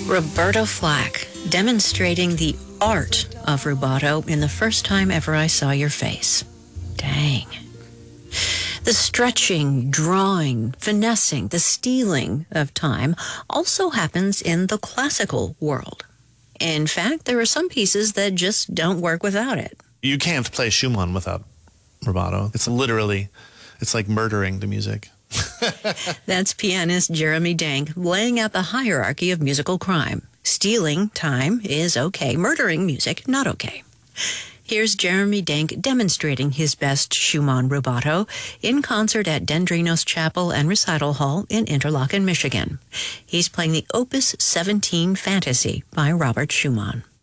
Roberta Flack, demonstrating the art of rubato in The First Time Ever I Saw Your Face. Dang. The stretching, drawing, finessing, the stealing of time also happens in the classical world. In fact, there are some pieces that just don't work without it. You can't play Schumann without rubato. It's like murdering the music. That's pianist Jeremy Denk laying out the hierarchy of musical crime. Stealing time is okay. Murdering music, not okay. Here's Jeremy Denk demonstrating his best Schumann rubato in concert at Dendrinos Chapel and Recital Hall in Interlochen, Michigan. He's playing the Opus 17 Fantasy by Robert Schumann.